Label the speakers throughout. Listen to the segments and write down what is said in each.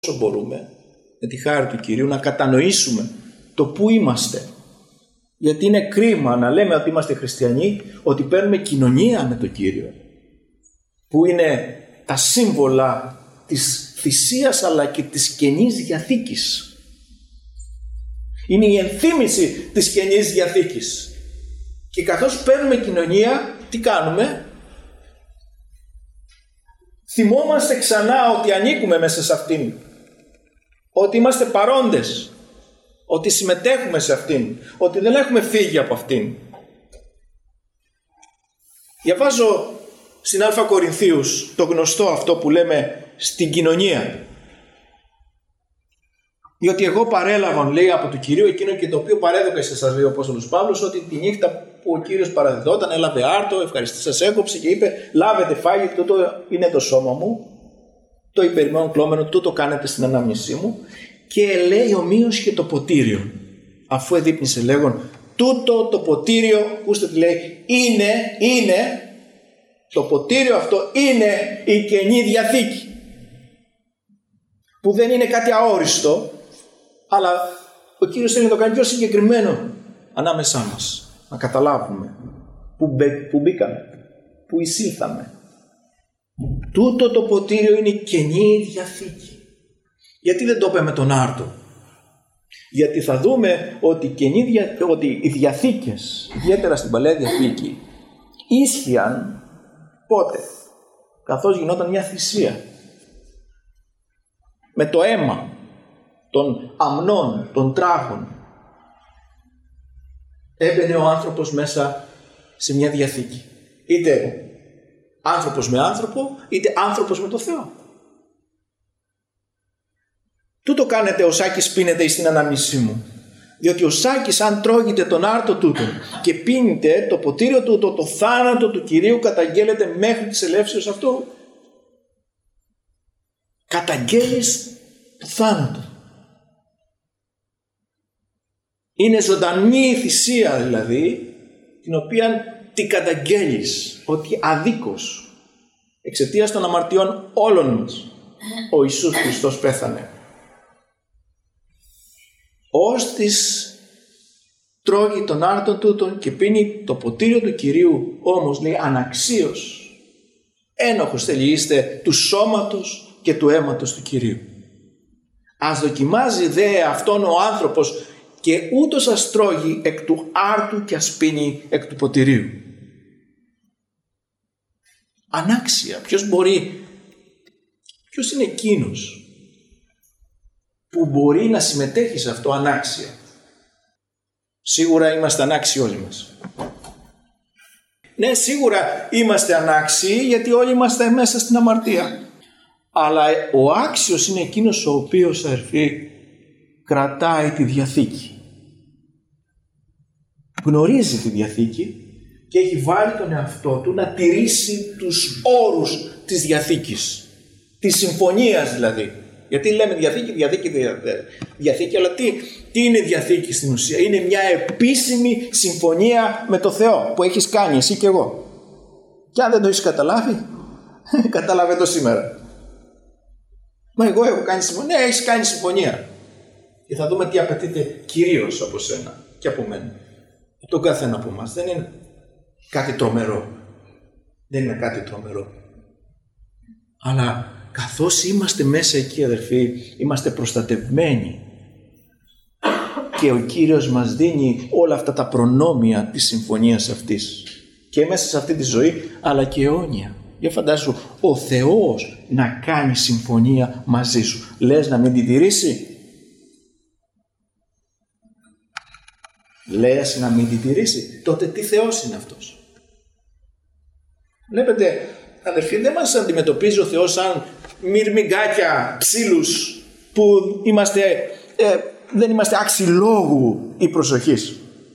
Speaker 1: όσο μπορούμε, με τη χάρη του Κυρίου, να κατανοήσουμε το πού είμαστε. Γιατί είναι κρίμα να λέμε ότι είμαστε χριστιανοί, ότι παίρνουμε κοινωνία με τον Κύριο, που είναι τα σύμβολα της θυσίας αλλά και της Καινής Διαθήκης. Είναι η ενθύμηση της Καινής Διαθήκης. Και καθώς παίρνουμε κοινωνία, τι κάνουμε? Θυμόμαστε ξανά ότι ανήκουμε μέσα σε αυτήν, ότι είμαστε παρόντες, ότι συμμετέχουμε σε αυτήν, ότι δεν έχουμε φύγει από αυτήν. Διαβάζω στην Α Κορινθίους το γνωστό αυτό που λέμε στην κοινωνία. Διότι εγώ παρέλαβαν, λέει, από το Κυρίο εκείνο και το οποίο παρέδωκα σε σας, λέει ο Απόστολος Παύλος, ότι τη νύχτα που ο Κύριος παραδιδόταν, έλαβε άρτο, ευχαριστήσας, έκοψε και είπε: λάβετε, φάγετε, τούτο είναι το σώμα μου, το υπερημών κλώμενο, τούτο κάνετε στην ανάμνησή μου. Και λέει ομοίως και το ποτήριο, αφού εδείπνησε λέγον, τούτο το ποτήριο, ακούστε τι λέει, είναι, το ποτήριο αυτό είναι η Καινή Διαθήκη, που δεν είναι κάτι αόριστο, αλλά ο Κύριος θέλει να το κάνει πιο συγκεκριμένο ανάμεσά μας, να καταλάβουμε που μπήκαμε, που εισήλθαμε. Τούτο το ποτήριο είναι η Καινή Διαθήκη. Γιατί δεν το είπε με τον άρτο? Γιατί θα δούμε ότι, ότι οι διαθήκες, ιδιαίτερα στην Παλαιά Διαθήκη, ίσχυαν πότε? Καθώς γινόταν μια θυσία. Με το αίμα των αμνών, των τράγων, έμπαινε ο άνθρωπος μέσα σε μια διαθήκη. Είτε άνθρωπος με άνθρωπο, είτε άνθρωπος με το Θεό. Τούτο κάνετε ο Σάκης πίνετε εις την αναμνήσή μου. Διότι ο Σάκης, αν τρώγεται τον άρτο τούτο και πίνετε το ποτήριο τούτο, το θάνατο του Κυρίου καταγγέλλεται μέχρι της ελεύσεως αυτού. Καταγγέλλεις το θάνατο. Είναι ζωντανή θυσία δηλαδή, την οποία την καταγγέλλεις ότι αδίκως, εξαιτίας των αμαρτιών όλων μας, ο Ιησούς Χριστός πέθανε. Ώστις τρώγει τον άρτον τούτον και πίνει το ποτήριο του Κυρίου, όμως λέει αναξίως, ένοχος θέλει είστε του σώματος και του αίματος του Κυρίου. Ας δοκιμάζει δε αυτόν ο άνθρωπος και ούτως ας τρώγει εκ του άρτου και ας πίνει εκ του ποτηρίου. Ανάξια. Ποιος είναι εκείνος που μπορεί να συμμετέχει σε αυτό ανάξια? Σίγουρα είμαστε ανάξιοι όλοι μας. Ναι, σίγουρα είμαστε ανάξιοι, γιατί όλοι είμαστε μέσα στην αμαρτία. Αλλά ο άξιος είναι εκείνος ο οποίος, αδερφοί, κρατάει τη Διαθήκη. Γνωρίζει τη Διαθήκη και έχει βάλει τον εαυτό του να τηρήσει τους όρους της Διαθήκης. Της συμφωνίας δηλαδή. Γιατί λέμε Διαθήκη, αλλά τι είναι Διαθήκη στην ουσία? Είναι μια επίσημη συμφωνία με το Θεό που έχεις κάνει εσύ και εγώ. Και αν δεν το έχεις καταλάβει, κατάλαβε το σήμερα. Μα εγώ έχω κάνει συμφωνία. Ναι, έχεις κάνει συμφωνία. Και θα δούμε τι απαιτείται κυρίως από σένα και από μένα. Τον καθένα από εμάς. Δεν είναι κάτι τρομερό. Δεν είναι κάτι τρομερό. Αλλά καθώς είμαστε μέσα εκεί, αδερφοί, είμαστε προστατευμένοι. Και ο Κύριος μας δίνει όλα αυτά τα προνόμια της συμφωνίας αυτής. Και μέσα σε αυτή τη ζωή, αλλά και αιώνια. Για φαντάσου, ο Θεός να κάνει συμφωνία μαζί σου. Λες να μην την τηρήσει? Λες να μην την τηρήσει? Τότε τι Θεός είναι αυτός? Βλέπετε, αδερφοί, δεν μας αντιμετωπίζει ο Θεός σαν μυρμηγκάκια, ξύλους που δεν είμαστε άξιοι λόγου ή προσοχής.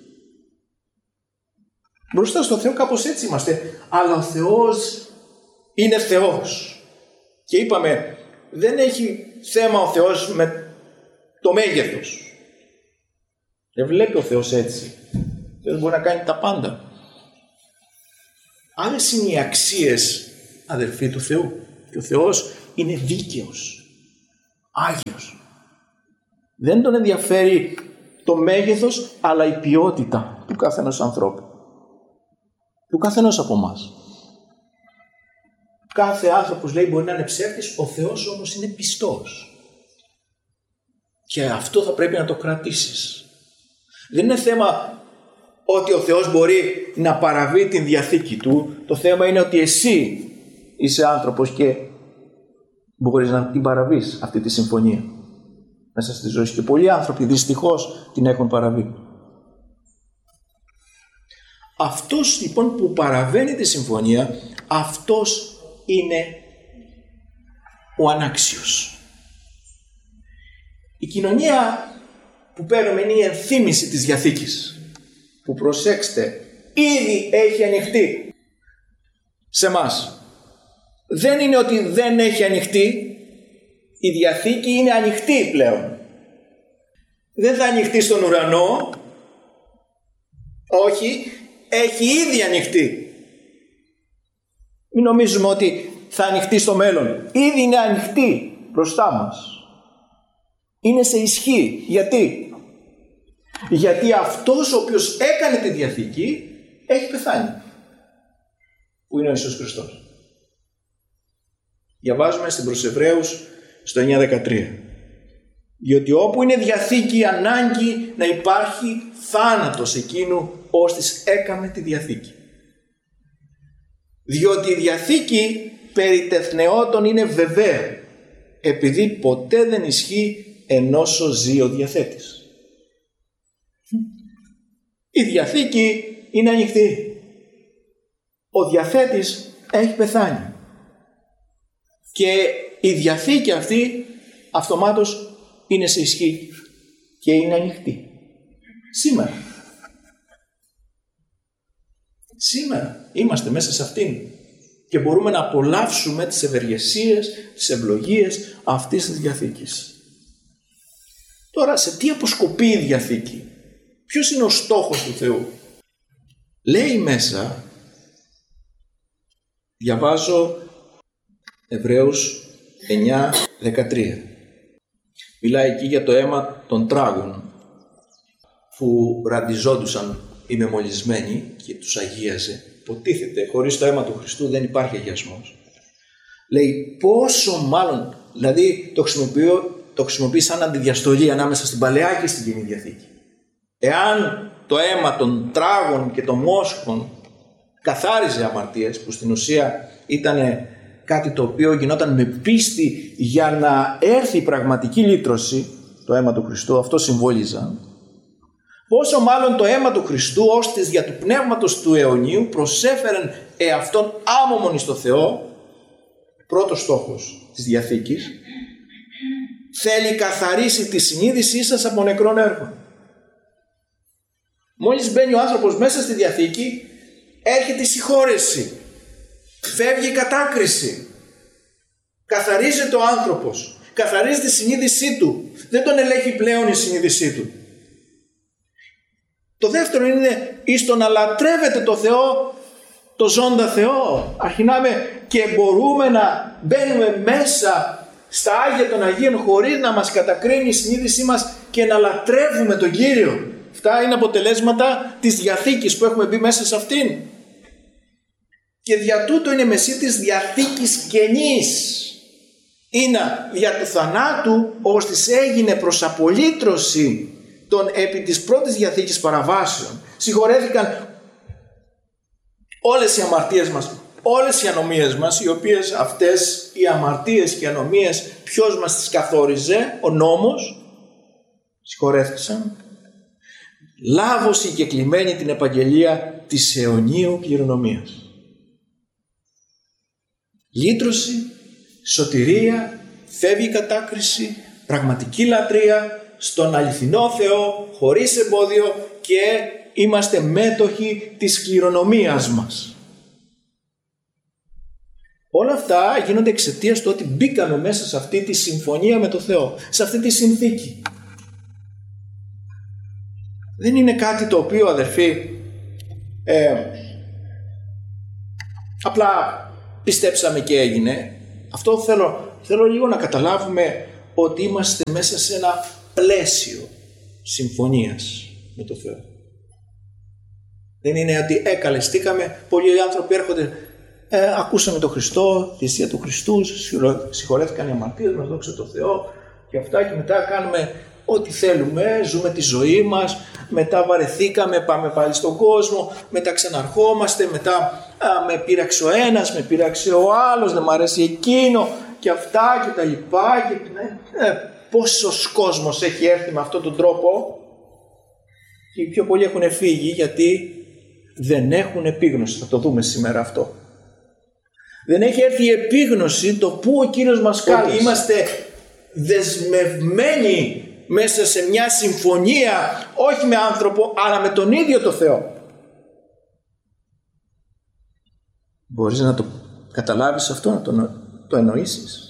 Speaker 1: Μπροστά στο Θεό κάπως έτσι είμαστε, αλλά ο Θεός είναι Θεός. Και είπαμε, δεν έχει θέμα ο Θεός με το μέγεθος. Δεν βλέπει ο Θεός έτσι. Ο Θεός μπορεί να κάνει τα πάντα. Άλλες είναι οι αξίες, αδερφοί, του Θεού. Και ο Θεός είναι δίκαιος. Άγιος. Δεν τον ενδιαφέρει το μέγεθος, αλλά η ποιότητα του καθενός ανθρώπου. Του καθενός από εμάς. Κάθε άνθρωπος, λέει, μπορεί να είναι ψεύτης, ο Θεός όμως είναι πιστός. Και αυτό θα πρέπει να το κρατήσεις. Δεν είναι θέμα ότι ο Θεός μπορεί να παραβεί την διαθήκη του. Το θέμα είναι ότι εσύ είσαι άνθρωπος και μπορείς να την παραβείς αυτή τη συμφωνία μέσα στη ζωή σου. Και πολλοί άνθρωποι δυστυχώς την έχουν παραβεί. Αυτός λοιπόν που παραβαίνει τη συμφωνία, αυτός είναι ο ανάξιος. Η κοινωνία που παίρνουμε είναι η ενθύμηση της Διαθήκης, που, προσέξτε, ήδη έχει ανοιχτεί σε μας. Δεν είναι ότι δεν έχει ανοιχτεί, η Διαθήκη είναι ανοιχτή πλέον. Δεν θα ανοιχτεί στον ουρανό, όχι, έχει ήδη ανοιχτεί. Μην νομίζουμε ότι θα ανοιχτεί στο μέλλον. Ήδη είναι ανοιχτή μπροστά μας. Είναι σε ισχύ. Γιατί? Γιατί αυτός ο οποίος έκανε τη Διαθήκη έχει πεθάνει. Που είναι ο Ιησούς Χριστός. Διαβάζουμε στην προς Εβραίους στο 9:13. Διότι όπου είναι Διαθήκη, ανάγκη να υπάρχει θάνατος εκείνου ώστις έκαμε τη Διαθήκη. Διότι η Διαθήκη περί τεθνεώτων είναι βεβαία, επειδή ποτέ δεν ισχύει ενώσο ζει ο διαθέτης. Η Διαθήκη είναι ανοιχτή. Ο διαθέτης έχει πεθάνει. Και η Διαθήκη αυτή αυτομάτως είναι σε ισχύ και είναι ανοιχτή. Σήμερα είμαστε μέσα σε αυτήν και μπορούμε να απολαύσουμε τις ευεργεσίες, τις ευλογίες αυτής της Διαθήκης. Τώρα, σε τι αποσκοπεί η Διαθήκη? Ποιος είναι ο στόχος του Θεού? Λέει μέσα, διαβάζω Εβραίους 9:13. Μιλάει εκεί για το αίμα των τράγων που ραντιζόντουσαν οι μεμολισμένοι και τους αγίαζε. Υποτίθεται, χωρίς το αίμα του Χριστού δεν υπάρχει αγιασμός. Λέει πόσο μάλλον, δηλαδή το χρησιμοποιεί σαν αντιδιαστολή ανάμεσα στην Παλαιά και στην Καινή Διαθήκη. Εάν το αίμα των τράγων και των μόσχων καθάριζε αμαρτίες, που στην ουσία ήταν κάτι το οποίο γινόταν με πίστη για να έρθει η πραγματική λύτρωση, το αίμα του Χριστού, αυτό συμβόλιζαν, πόσο μάλλον το αίμα του Χριστού ως της δια του πνεύματος του αιωνίου προσέφεραν εαυτόν άμωμον εις το Θεό. Πρώτος στόχος της Διαθήκης, θέλει καθαρίσει τη συνείδησή σας από νεκρών έργων. Μόλις μπαίνει ο άνθρωπος μέσα στη Διαθήκη, έρχεται η συγχώρεση, φεύγει η κατάκριση, καθαρίζεται ο άνθρωπος, καθαρίζει τη συνείδησή του, δεν τον ελέγχει πλέον η συνείδησή του. Το δεύτερο είναι εις το να λατρεύεται το Θεό, το ζώντα Θεό. Αρχινάμε και μπορούμε να μπαίνουμε μέσα στα Άγια των Αγίων χωρίς να μας κατακρίνει η συνείδησή μας και να λατρεύουμε τον Κύριο. Αυτά είναι αποτελέσματα της Διαθήκης που έχουμε μπει μέσα σε αυτήν. Και δια τούτο είναι μεσή της Διαθήκης καινής. Είναι δια του θανάτου ώστις έγινε προς απολύτρωση των επί της πρώτης Διαθήκης παραβάσεων. Συγχωρέθηκαν όλες οι αμαρτίες μας, όλες οι ανομίες μας, οι οποίες αυτές οι αμαρτίες και οι ανομίες ποιος μας τις καθόριζε? Ο νόμος. Συγχωρέθηκαν. Λάβωση και κλειμένη την επαγγελία της αιωνίου κληρονομίας. Λύτρωση, σωτηρία, φεύγει η κατάκριση, πραγματική λατρεία στον αληθινό Θεό, χωρίς εμπόδιο, και είμαστε μέτοχοι της κληρονομίας μας. Όλα αυτά γίνονται εξαιτίας του ότι μπήκαμε μέσα σε αυτή τη συμφωνία με το Θεό, σε αυτή τη συνθήκη. Δεν είναι κάτι το οποίο, αδερφοί, απλά πιστέψαμε και έγινε. Αυτό θέλω λίγο να καταλάβουμε ότι είμαστε μέσα σε ένα πλαίσιο συμφωνίας με το Θεό. Δεν είναι ότι καλεστήκαμε, πολλοί άνθρωποι έρχονται, ακούσαμε τον Χριστό, τη θυσία του Χριστού, συγχωρέθηκαν οι αμαρτίες μας, δόξα τω Θεώ και αυτά, και μετά κάνουμε ό,τι θέλουμε, ζούμε τη ζωή μας, μετά βαρεθήκαμε, πάμε πάλι στον κόσμο, μετά ξαναρχόμαστε, μετά με πείραξε ο ένας, με πείραξε ο άλλος, δεν μ' αρέσει εκείνο και αυτά και τα λοιπά. Πόσος κόσμος έχει έρθει με αυτόν τον τρόπο, και οι πιο πολλοί έχουν φύγει γιατί δεν έχουν επίγνωση. Θα το δούμε σήμερα αυτό. Δεν έχει έρθει η επίγνωση το που ο Κύριος μας καλεί. Είμαστε δεσμευμένοι μέσα σε μια συμφωνία, όχι με άνθρωπο, αλλά με τον ίδιο το Θεό. Μπορείς να το καταλάβεις αυτό, να το εννοήσεις?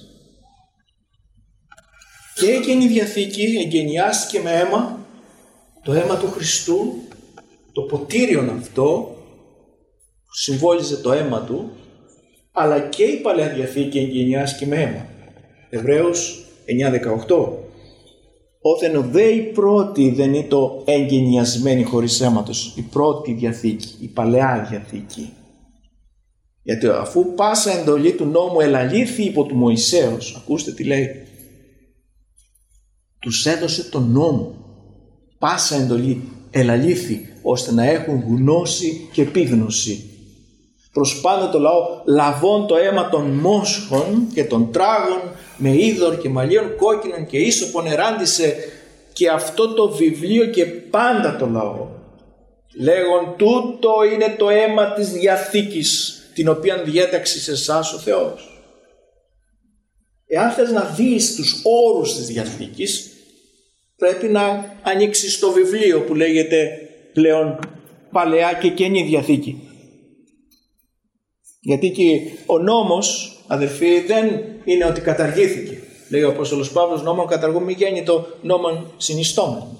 Speaker 1: Και η Καινή Διαθήκη εγκαινιάστηκε με αίμα, το αίμα του Χριστού, το ποτήριον αυτό που συμβόλιζε το αίμα του, αλλά και η Παλαιά Διαθήκη εγκαινιάστηκε με αίμα. Εβραίους 9:18. Όθεν ουδέ η πρώτη δεν είναι το εγκαινιασμένη χωρίς αίματος, η πρώτη Διαθήκη, η Παλαιά Διαθήκη. Γιατί αφού πάσα εντολή του νόμου ελαλήθη υπό του Μωυσέως, ακούστε τι λέει, τους έδωσε τον νόμο, πάσα εντολή ελαλήθη, ώστε να έχουν γνώση και επίγνωση. Προς πάντα το λαό λαβών το αίμα των μόσχων και των τράγων με είδωρ και μαλλίων κόκκινων και ίσωπον εράντισε και αυτό το βιβλίο και πάντα το λαό. Λέγον τούτο είναι το αίμα της Διαθήκης, την οποία διέταξε σε εσάς ο Θεός. Εάν θες να δεις τους όρους της Διαθήκης, πρέπει να ανοίξεις το βιβλίο που λέγεται πλέον Παλαιά και Καινή Διαθήκη. Γιατί και ο νόμος, αδερφοί, δεν είναι ότι καταργήθηκε. Λέει ο Απόστολος Παύλος, νόμον καταργούν μη γέννητο, νόμον συνιστόμεν.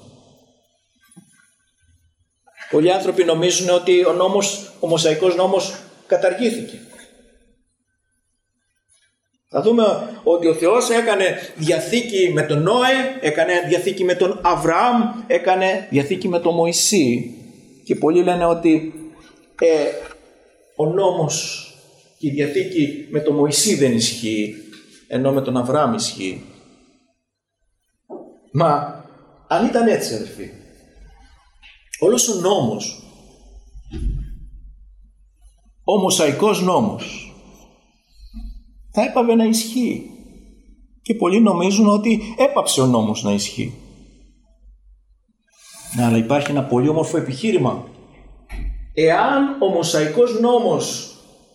Speaker 1: Πολλοί άνθρωποι νομίζουν ότι ο Μωσαϊκός νόμος καταργήθηκε. Θα δούμε ότι ο Θεός έκανε διαθήκη με τον Νόε, έκανε διαθήκη με τον Αβραάμ, έκανε διαθήκη με τον Μωυσή. Και πολλοί λένε ότι ο νόμος και η διαθήκη με τον Μωυσή δεν ισχύει, ενώ με τον Αβραάμ ισχύει. Μα αν ήταν έτσι, αδελφοί, όλος ο νόμος, ο Μωσαϊκός νόμος, θα έπαβε να ισχύει. Και πολλοί νομίζουν ότι έπαψε ο νόμος να ισχύει. Αλλά υπάρχει ένα πολύ όμορφο επιχείρημα. Εάν ο Μωσαϊκός νόμος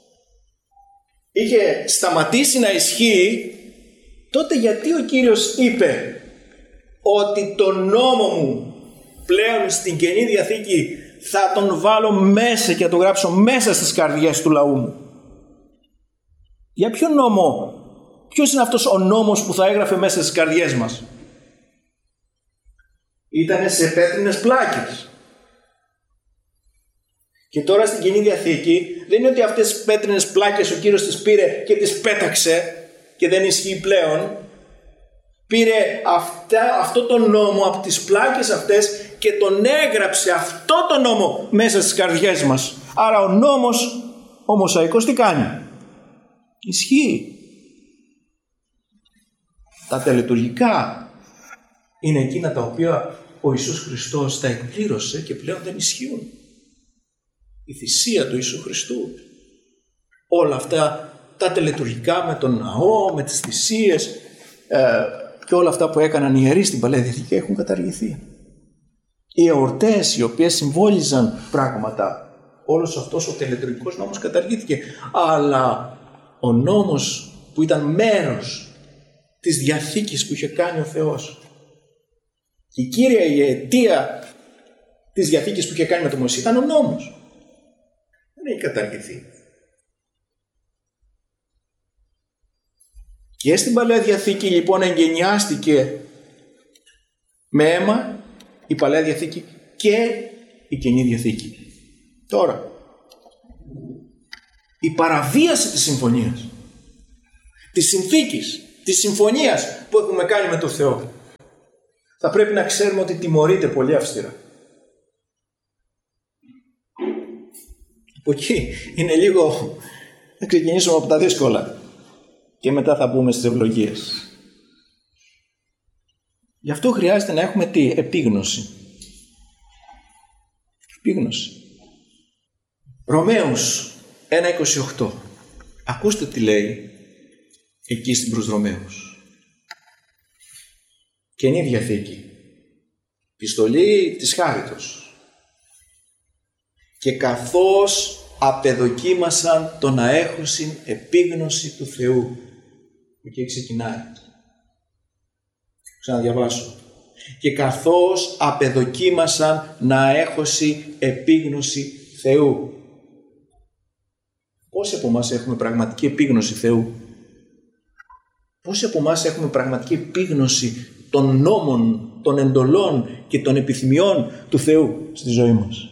Speaker 1: είχε σταματήσει να ισχύει, τότε γιατί ο Κύριος είπε ότι τον νόμο μου πλέον στην Καινή Διαθήκη θα τον βάλω μέσα και θα τον γράψω μέσα στις καρδιές του λαού μου? Για ποιο νόμο? Ποιος είναι αυτός ο νόμος που θα έγραφε μέσα στις καρδιές μας? Ήτανε σε πέτρινες πλάκες. Και τώρα στην Καινή Διαθήκη δεν είναι ότι αυτές τις πέτρινες πλάκες ο Κύριος τις πήρε και τις πέταξε και δεν ισχύει πλέον. Πήρε αυτό το νόμο από τις πλάκες αυτές και τον έγραψε αυτό το νόμο μέσα στις καρδιές μας. Άρα ο νόμος, ο Μωσαϊκός, τι κάνει? Ισχύει. Τα τελετουργικά είναι εκείνα τα οποία ο Ιησούς Χριστός τα εκπλήρωσε και πλέον δεν ισχύουν. Η θυσία του Ιησού Χριστού, όλα αυτά τα τελετουργικά με τον ναό, με τις θυσίες και όλα αυτά που έκαναν οι ιερείς στην Παλαιά Διαθήκη έχουν καταργηθεί. Οι εορτές οι οποίες συμβόλιζαν πράγματα, όλος αυτός ο τελετουργικός νόμος καταργήθηκε, αλλά ο νόμος που ήταν μέρος της Διαθήκης που είχε κάνει ο Θεός, και η κύρια η αιτία της Διαθήκης που είχε κάνει με τον Μωυσή ήταν ο νόμος. Δεν έχει καταργηθεί. Και στην Παλαιά Διαθήκη λοιπόν εγκαινιάστηκε με αίμα η Παλαιά Διαθήκη και η Καινή Διαθήκη. Τώρα, η παραβίαση της συμφωνίας, της συνθήκης, της συμφωνίας που έχουμε κάνει με τον Θεό, θα πρέπει να ξέρουμε ότι τιμωρείται πολύ αυστηρά. Από εκεί είναι λίγο να ξεκινήσουμε από τα δύσκολα και μετά θα μπούμε στις ευλογίες. Γι' αυτό χρειάζεται να έχουμε τι? Επίγνωση. Επίγνωση. Ρωμαίους 1.28. Ακούστε τι λέει εκεί στην προς Ρωμαίους. Καινή Διαθήκη. Επιστολή της Χάριτος. Και καθώς απεδοκίμασαν το να έχωσιν επίγνωση του Θεού. Εκεί ξεκινάει. Ξαναδιαβάσω. Και καθώς απεδοκίμασαν να έχωση επίγνωση Θεού. Πόσοι από εμάς έχουμε πραγματική επίγνωση Θεού? Πόσοι από εμάς έχουμε πραγματική επίγνωση των νόμων, των εντολών και των επιθυμιών του Θεού στη ζωή μας?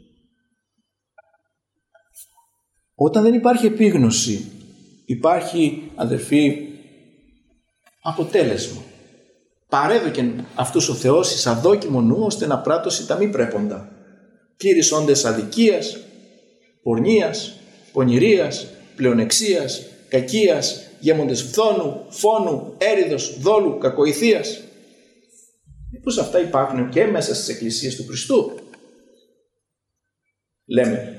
Speaker 1: Όταν δεν υπάρχει επίγνωση, υπάρχει, αδερφοί, αποτέλεσμα. Παρέδωκε αυτούς ο Θεός εις αδόκιμο νου, ώστε να πράττωσει τα μη πρέποντα. Πλήρεις όντες αδικίας, πορνείας, πονηρίας, πλεονεξίας, κακίας, γέμοντες φθόνου, φόνου, έριδος, δόλου, κακοηθείας. Μήπως αυτά υπάρχουν και μέσα στις εκκλησίες του Χριστού? Λέμε.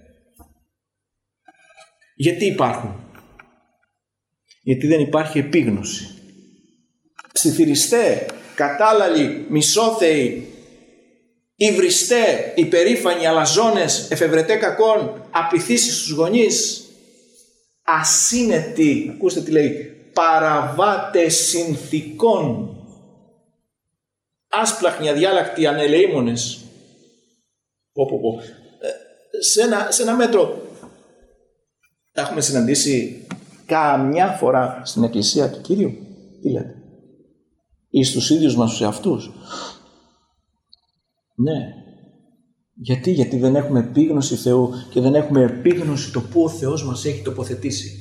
Speaker 1: Γιατί υπάρχουν? Γιατί δεν υπάρχει επίγνωση. Ψιθυριστέ, κατάλαλοι, μισόθεοι, υβριστέ, υπερήφανοι, αλαζόνες, εφευρετέ κακών, απειθήσεις στους γονείς, ασύνετοι, ακούστε τι λέει, παραβάτες συνθηκών, άσπλαχνοι, αδιάλακτοι, ανελεήμονες. Σε ένα μέτρο τα έχουμε συναντήσει καμιά φορά στην εκκλησία του Κυρίου? Τι λέτε? Ή στους ίδιους μας τους εαυτούς? Ναι. Γιατί δεν έχουμε επίγνωση Θεού και δεν έχουμε επίγνωση το που ο Θεός μας έχει τοποθετήσει.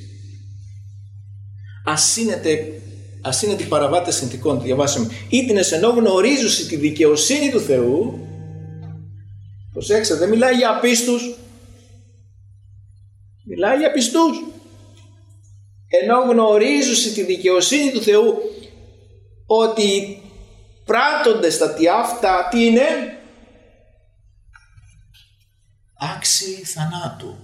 Speaker 1: Ασύνετοι παραβάτες συνθηκών, διαβάσαμε. Ήτινες ενώ γνωρίζουσι τη δικαιοσύνη του Θεού. Προσέξτε, δεν μιλάει για απίστους. Μιλάει για πιστούς. Ενώ γνωρίζουσι τη δικαιοσύνη του Θεού, ότι πράττοντες τα τι αυτά, τι είναι? Άξιοι θανάτου.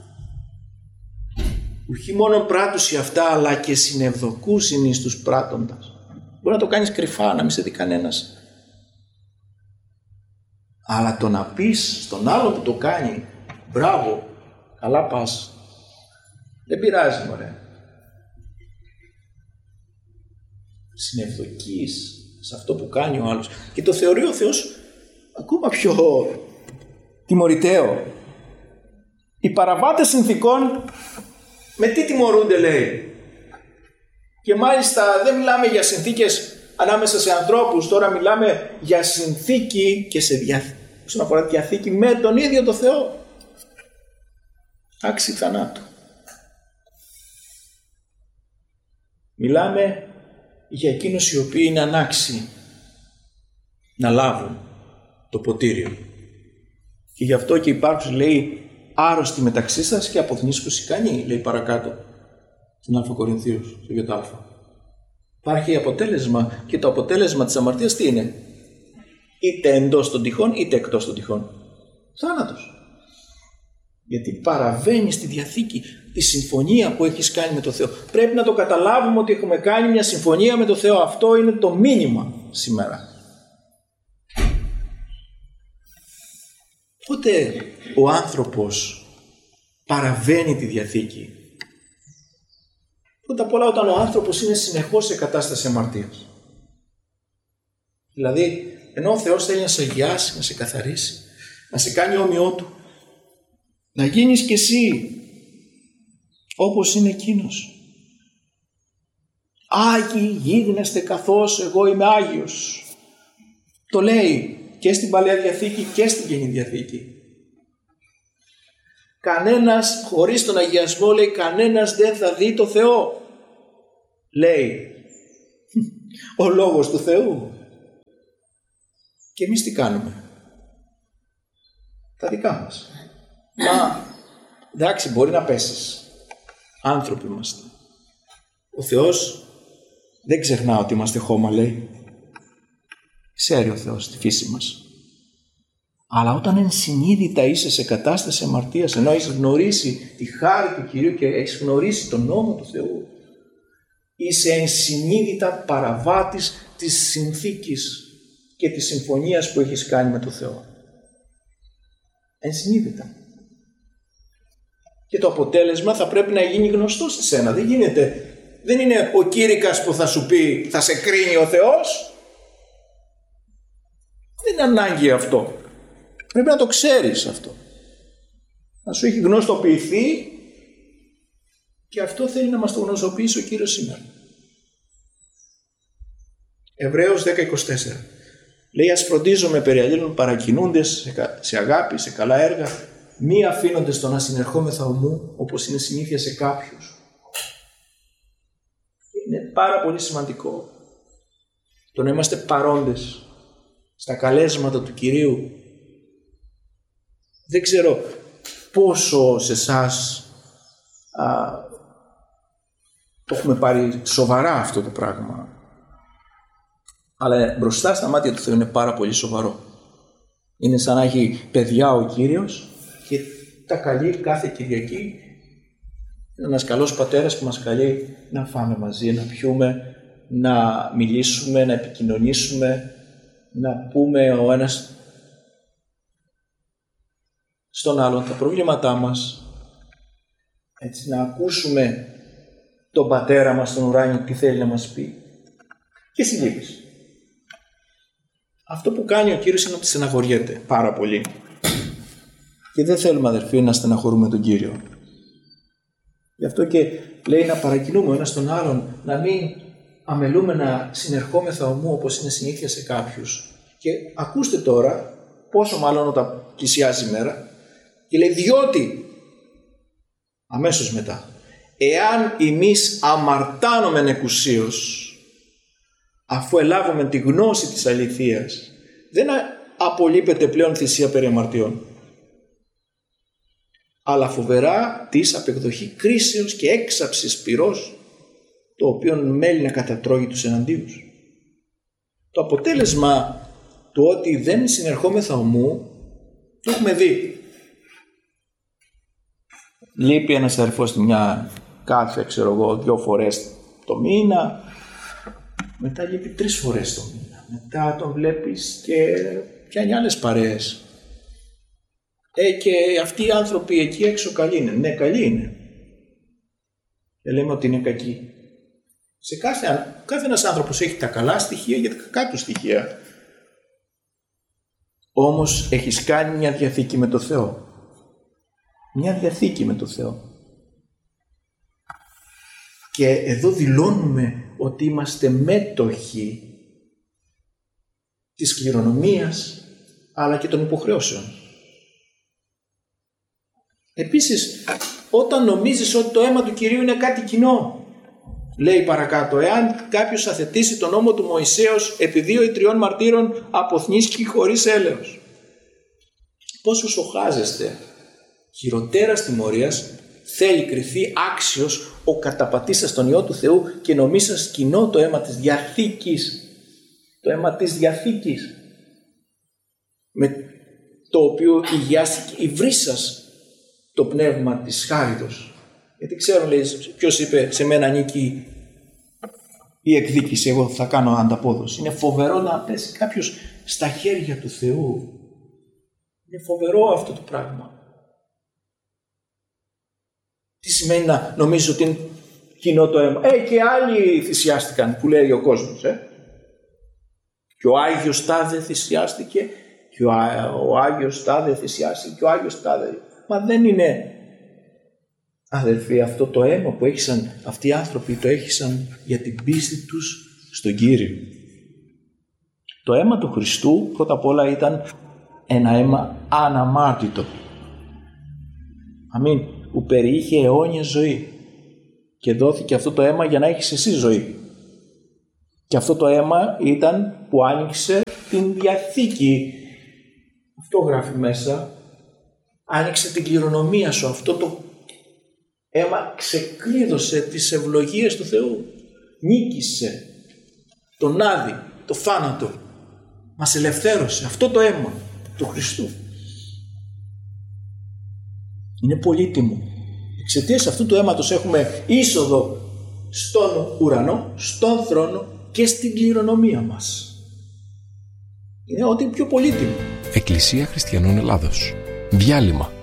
Speaker 1: Όχι μόνο πράττουσι αυτά, αλλά και συνευδοκούσιν εις τους πράττοντας. Μπορεί να το κάνεις κρυφά, να μην σε δει κανένας. Αλλά το να πεις στον άλλο που το κάνει, μπράβο, καλά πας, δεν πειράζει, μωρέ. Συνευδοκείς σε αυτό που κάνει ο άλλος. Και το θεωρεί ο Θεός ακόμα πιο τιμωρηταίο. Οι παραβάτες συνθηκών με τι τιμωρούνται, λέει? Και μάλιστα δεν μιλάμε για συνθήκες ανάμεσα σε ανθρώπους, τώρα μιλάμε για συνθήκη και όσον αφορά τη Διαθήκη με τον ίδιο το Θεό. Άξιοι θανάτου. Μιλάμε για εκείνους οι οποίοι είναι ανάξιοι να λάβουν το ποτήριο. Και γι' αυτό και υπάρχουν, λέει, άρρωστοι μεταξύ σας και αποθνίσκους ικανοί, λέει παρακάτω στην Α Κορινθίους, στο ΙΑ. Υπάρχει αποτέλεσμα και το αποτέλεσμα της αμαρτίας τι είναι? Είτε εντός των τυχών είτε εκτός των τυχών. Θάνατος. Γιατί παραβαίνει στη Διαθήκη τη συμφωνία που έχεις κάνει με τον Θεό. Πρέπει να το καταλάβουμε ότι έχουμε κάνει μια συμφωνία με τον Θεό. Αυτό είναι το μήνυμα σήμερα. Πότε ο άνθρωπος παραβαίνει τη Διαθήκη? Πρώτα απ' όλα όταν ο άνθρωπος είναι συνεχώς σε κατάσταση αμαρτίας. Δηλαδή, ενώ ο Θεός θέλει να σε αγιάσει, να σε καθαρίσει, να σε κάνει όμοιό Του, να γίνεις κι εσύ όπως είναι Εκείνος. Άγιοι γίγνεστε καθώς εγώ είμαι Άγιος. Το λέει και στην Παλαιά Διαθήκη και στην Καινή Διαθήκη. Κανένας χωρίς τον αγιασμό, λέει, κανένας δεν θα δει το Θεό. Λέει ο Λόγος του Θεού. Και εμείς τι κάνουμε? Τα δικά μας. Μα εντάξει, μπορεί να πέσεις. Άνθρωποι είμαστε. Ο Θεός δεν ξεχνά ότι είμαστε χώμα, λέει. Ξέρει ο Θεός τη φύση μας. Αλλά όταν ενσυνείδητα είσαι σε κατάσταση αμαρτίας, ενώ έχεις γνωρίσει τη χάρη του Κυρίου και έχεις γνωρίσει τον νόμο του Θεού, είσαι ενσυνείδητα παραβάτης της συνθήκης και της συμφωνίας που έχεις κάνει με τον Θεό. Ενσυνείδητα. Και το αποτέλεσμα θα πρέπει να γίνει γνωστό σε σένα. Δεν γίνεται. Δεν είναι ο κήρυκας που θα σου πει θα σε κρίνει ο Θεός. Δεν είναι ανάγκη αυτό. Πρέπει να το ξέρεις αυτό. Να σου έχει γνωστοποιηθεί, και αυτό θέλει να μας το γνωστοποιήσει ο Κύριος σήμερα. Εβραίος 10:24. Λέει, ας φροντίζομαι περί αλλήλων παρακινούντες σε αγάπη, σε καλά έργα, μη αφήνοντες το να συνερχόμεθα ομού, όπως είναι συνήθεια σε κάποιους. Είναι πάρα πολύ σημαντικό το να είμαστε παρόντες στα καλέσματα του Κυρίου. Δεν ξέρω πόσο σε εσάς το έχουμε πάρει σοβαρά αυτό το πράγμα. Αλλά μπροστά στα μάτια του Θεού είναι πάρα πολύ σοβαρό. Είναι σαν να έχει παιδιά ο Κύριος και τα καλεί κάθε Κυριακή. Είναι ένας καλός πατέρας που μας καλεί να φάμε μαζί, να πιούμε, να μιλήσουμε, να επικοινωνήσουμε, να πούμε ο ένας στον άλλον τα προβλήματά μας, έτσι, να ακούσουμε τον πατέρα μας στον ουράνιο τι θέλει να μας πει, και συλλήβεις. Αυτό που κάνει ο Κύριος είναι ότι στεναχωριέται πάρα πολύ. Και δεν θέλουμε, αδερφοί, να στεναχωρούμε τον Κύριο. Γι' αυτό και λέει να παρακινούμε ο ένας τον άλλον, να μην αμελούμε να συνερχόμεθα ομού όπως είναι συνήθεια σε κάποιους. Και ακούστε τώρα, πόσο μάλλον όταν πλησιάζει η μέρα, και λέει διότι, αμέσως μετά, εάν εμείς αμαρτάνομεν εκουσίως, αφού ελάβουμε τη γνώση της αληθείας, δεν απολείπεται πλέον θυσία περί αμαρτιών, αλλά φοβερά της απεκδοχή κρίσεως και έξαψης πυρός, το οποίο μέλει να κατατρώγει τους εναντίους. Το αποτέλεσμα του ότι δεν συνερχόμεθα ομού, το έχουμε δει. Λείπει ένας αδερφός του μια κάθε, 2 φορές το μήνα, μετά λείπει 3 φορές το μήνα, μετά τον βλέπεις και πιάνει άλλες παρέες. Και αυτοί οι άνθρωποι εκεί έξω καλοί είναι. Ναι, καλοί είναι. Δεν λέμε ότι είναι κακοί. Σε κάθε ένας άνθρωπος έχει τα καλά στοιχεία και τα κακά του στοιχεία. Όμως έχεις κάνει μια διαθήκη με το Θεό. Μια διαθήκη με το Θεό. Και εδώ δηλώνουμε ότι είμαστε μέτοχοι της κληρονομίας αλλά και των υποχρεώσεων. Επίσης, όταν νομίζεις ότι το αίμα του Κυρίου είναι κάτι κοινό, λέει παρακάτω, εάν κάποιος αθετήσει τον νόμο του Μωυσέως επί 2 ή 3 μαρτύρων αποθνίσκει χωρίς έλεος. Πόσο σοχάζεστε, χειροτέρας τιμωρίας θέλει κρυφθεί άξιος ο καταπατήσας τον Υιό του Θεού και νομίσας κοινό το αίμα της Διαθήκης. Το αίμα της Διαθήκης, με το οποίο ηγιάστηκε η βρύσας το πνεύμα της χάριτος. Γιατί ξέρουν, λέει, ποιος είπε σε μένα ανήκει η εκδίκηση, εγώ θα κάνω ανταπόδοση. Είναι φοβερό να πέσει κάποιος στα χέρια του Θεού. Είναι φοβερό αυτό το πράγμα. Τι σημαίνει να νομίζω ότι είναι κοινό το αίμα? Και άλλοι θυσιάστηκαν, που λέει ο κόσμος. Και ο Άγιος τάδε θυσιάστηκε, και ο Άγιος τάδε θυσιάστηκε, και ο Άγιος τάδε. Μα δεν είναι, αδελφοί, αυτό το αίμα που έχησαν αυτοί οι άνθρωποι, το έχησαν για την πίστη τους στον Κύριο. Το αίμα του Χριστού πρώτα απ' όλα ήταν ένα αίμα αναμάρτητο. Αμήν. Που περιείχε αιώνια ζωή. Και δόθηκε αυτό το αίμα για να έχεις εσύ ζωή. Και αυτό το αίμα ήταν που άνοιξε την Διαθήκη. Αυτό γράφει μέσα. Άνοιξε την κληρονομία σου. Αυτό το αίμα ξεκλείδωσε τις ευλογίες του Θεού. Νίκησε τον Άδη, το θάνατο. Μας ελευθέρωσε. Αυτό το αίμα του Χριστού είναι πολύτιμο. Εξαιτίας αυτού του αίματος έχουμε είσοδο στον ουρανό, στον θρόνο και στην κληρονομία μας. Είναι ό,τι πιο πολύτιμο.
Speaker 2: Εκκλησία Χριστιανών Ελλάδος. Διάλειμμα.